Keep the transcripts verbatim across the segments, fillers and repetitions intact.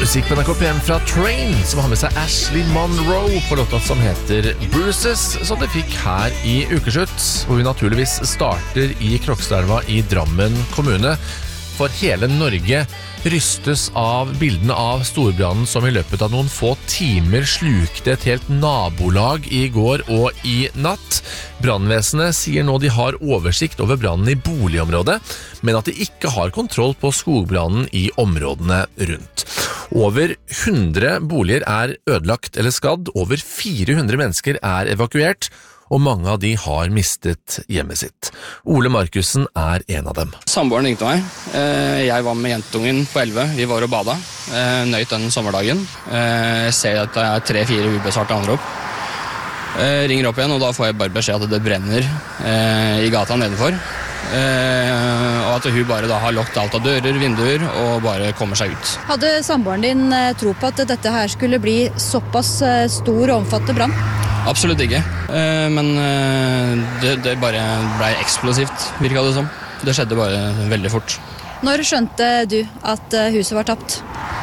musikk på N R K P M fra Train, som har med seg Ashley Monroe på låta som heter Bruises, som det fikk her i ukeslutt, hvor vi naturligvis starter i Krokstadelva i Drammen kommune. For hele Norge rystes av bildene av storbrannen som i løpet av noen få timer slukte et helt nabolag i går og i natt. Brannvesenet sier nå de har oversikt over brannen i boligområdet, men at de ikke har kontroll på skogbrannen i områdene rundt. Over hundre boliger er ødelagt eller skadd, over fire hundre mennesker er evakuert, og mange av de har mistet hjemmet sitt. Ole Markussen er en av dem. Samboeren ringte meg. Jeg var med jentungen på elleve. Vi var og bada. Nøyt den sommerdagen. Jeg ser at det er tre-fire ubesvarte anrop. Ringer opp igjen, og da får jeg bare beskjed at det brenner i gata nedenfor. Og at hun bare da har lukket alt av dører, vinduer, og bare kommer seg ut. Hadde samboeren din tro på at dette her skulle bli såpass stor og omfattende brann? Absolutt ikke, men det, det bare ble eksplosivt, virket det som. Det skjedde bare veldig fort. Når skjønte du at huset var tapt?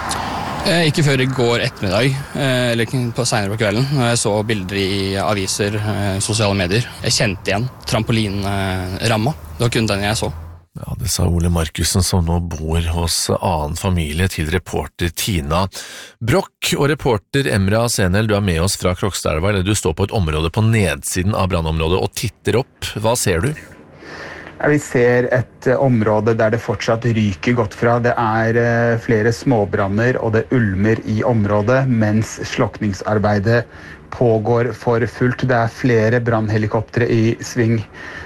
Ikke før i går ettermiddag, eller på senere på kvelden, når jeg så bilder i aviser, sosiale medier. Jeg kjente igjen trampolinramma. Det var kun den jeg så. Ja, det sa Ole Markussen, som nå bor hos annen familie, til reporter Tina Brock. Og reporter Emra Senel, du er med oss fra Krokstadelva, eller du står på et område på nedsiden av brannområdet og titter opp. Hva ser du? Ja, vi ser et område der det fortsatt ryker godt fra. Det er flere småbranner, og det ulmer i området, mens slokningsarbeidet pågår for fullt. Det er flere brannhelikoptre i sving,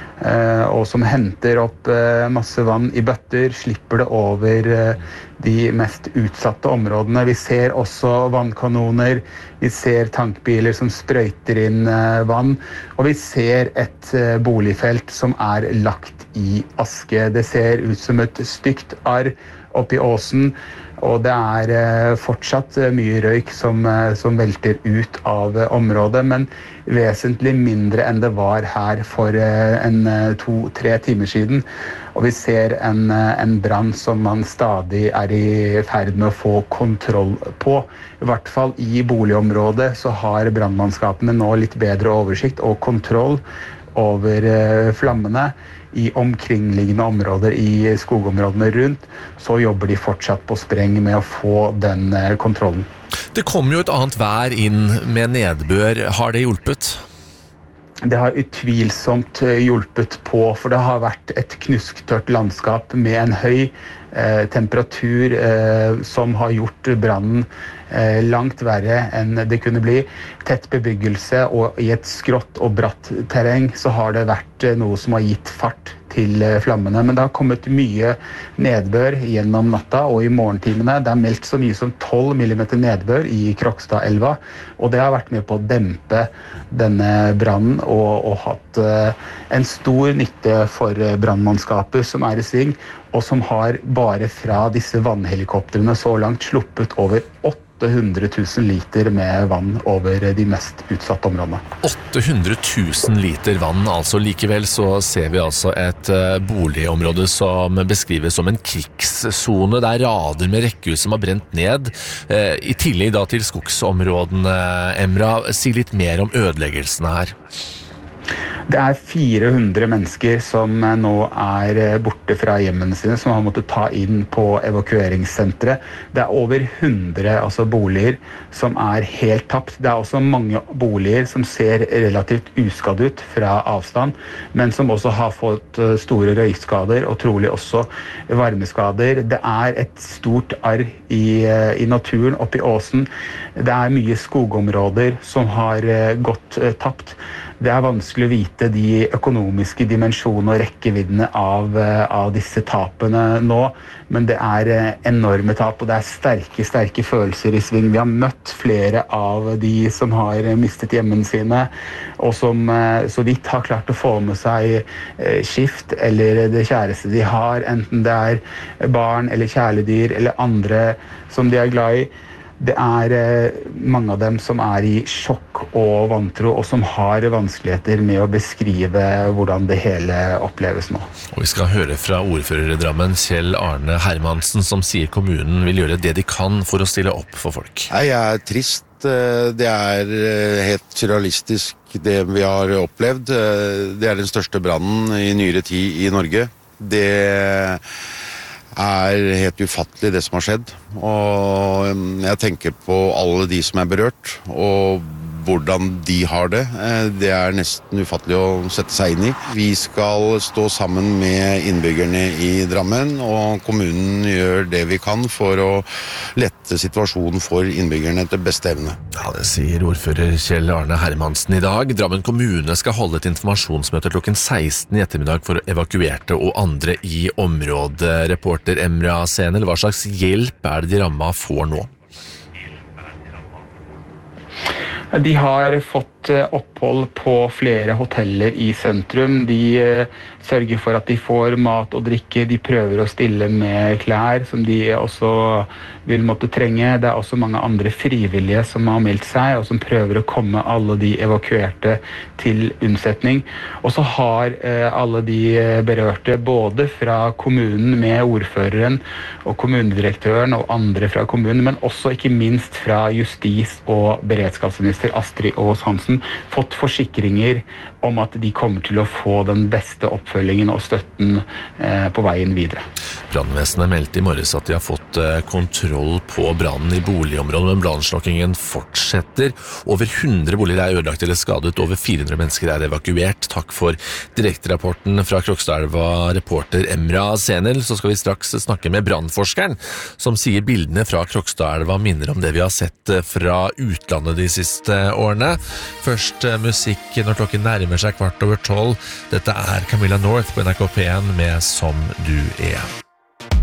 og som henter opp masse vann i bøtter, slipper det over de mest utsatte områdene. Vi ser også vannkanoner, vi ser tankbiler som sprøyter inn vann, og vi ser et boligfelt som er lagt i aske. Det ser ut som et stygt arr oppi åsen, og det er fortsatt mye røyk som, som velter ut av området, men vesentlig mindre enn det var her for en to-tre timer siden. Og vi ser en, en brann som man stadig er i ferd med å få kontroll på. I hvert fall i boligområdet så har brannmannskapene nå litt bedre oversikt og kontroll over flammene. I omkringliggende områder, i skogområdene rundt, så jobber de fortsatt på spreng med å få den kontrollen. Det kom jo et annet vær inn med nedbør. Har det hjulpet? Det har utvilsomt hjulpet på, for det har vært et knusktørt landskap med en høy eh, temperatur eh, som har gjort brannen eh, langt verre enn det kunne bli. Tett bebyggelse, og i et skrått og bratt terreng så har det vært noe som har gitt fart til flammene. Men det har kommet mye nedbør gjennom natta og i morgentimene. Det er meldt så mye som tolv millimeter nedbør i Krokstadelva, og det har vært med på å dempe denne brannen og, og hatt uh, en stor nytte for brannmannskapet som er i sving, og som har bare fra disse vannhelikoptrene så langt sluppet over åtte hundre tusen liter med vann over de mest utsatte områdene. åtte hundre tusen liter vann, altså. Likevel så ser vi altså et boligområde som beskrives som en krigszone. Det er rader med rekkehus som har brent ned. I tillegg da til skogsområdene, Emra, si litt mer om ødeleggelsene her. Det er fire hundre mennesker som nå er borte fra hjemmene sine, som har måttet ta inn på evakueringssenteret. Det er over hundre altså boliger som er helt tapt. Det er også mange boliger som ser relativt uskadd ut fra avstand, men som også har fått store røykskader og trolig også varmeskader. Det er et stort arr i, i naturen oppe i åsen. Det er mye skogområder som har gått tapt. Det er vanskelig å vite de økonomiske dimensjonene og rekkeviddene av, av disse tapene nå, men det er enorme tap, og det er sterke, sterke følelser i sving. Vi har møtt flere av de som har mistet hjemmene sine, og som så vidt har klart å få med seg skift eller det kjæreste de har, enten det er barn eller kjæledyr eller andre som de er glad i. det er eh, mange av dem som er i sjokk og vantro, og som har vanskeligheter med å beskrive hvordan det hele oppleves nå. Og vi skal høre fra ordfører i Drammen, Kjell Arne Hermansen, som sier kommunen vil gjøre det de kan for å stille opp for folk. Jeg er trist. Det er helt surrealistisk det vi har opplevd. Det er den største brannen i nyere tid i Norge. Det er helt ufattelig det som har skjedd, og jeg tenker på alle de som er berørt, og hvordan de har det. Det er nesten ufattelig å sette seg inn i. Vi skal stå sammen med innbyggerne i Drammen, og kommunen gjør det vi kan for å lette situasjonen for innbyggerne etter beste evne. Ja, det sier ordfører Kjell Arne Hermansen i dag. Drammen kommune skal holde et informasjonsmøte klokken seksten i ettermiddag for evakuerte og andre i området. Reporter Emra Senel, hva slags hjelp er det de ramma får nå? De har fått opphold på flere hoteller i sentrum. De sørger for at de får mat og drikke. De prøver å stille med klær som de også vil måtte trenge. Det er også mange andre frivillige som har meldt seg, og som prøver å komme alle de evakuerte til unnsetning. Og så har alle de berørte, både fra kommunen med ordføreren og kommunedirektøren og andre fra kommunen, men også ikke minst fra justis- og beredskapsminister Astrid Aas Hansen, fått forsikringer om at de kommer til å få den beste oppfølgingen og støtten eh, på veien videre. Brannvesenet meldte i morges at de har fått eh, kontroll på brannen i boligområdet, men brannslokkingen fortsetter. Over hundre boliger er ødelagt eller skadet, over fire hundre mennesker er evakuert. Takk for direkterapporten fra Krokstadelva, reporter Emra Senel. Så skal vi straks snakke med brannforskeren, som sier bildene fra Krokstadelva minner om det vi har sett fra utlandet de siste årene. Først eh, musikk når klokken nærmer seg kvart over tolv. Dette er Camilla North på N R K P en med Som du er.